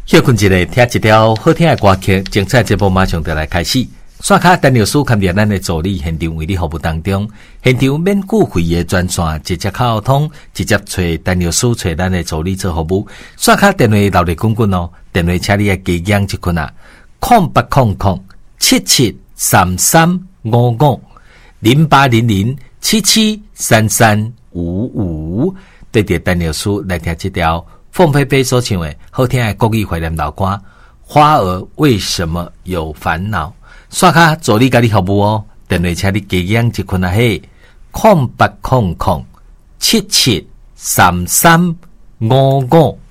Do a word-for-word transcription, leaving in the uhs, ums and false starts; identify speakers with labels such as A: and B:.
A: 休困一下，听一条好听的歌曲，精彩节目马上就来开始。刷卡陈律师看着咱的助理现场为你服务当中，现场免付费的专线，直接卡通，直接找陈律师找咱的助理做服务。刷卡电话留咧滚滚哦，电话请你来加讲一困啊，空八空空七七三三五五零八零零七七三三五五，对着陈律师来听这条凤飞飞所唱的好听的国语怀念老歌《花儿为什么有烦恼》。刷卡助理甲你服务哦，电话请你加讲一困啊嘿，空八空空七七三三五五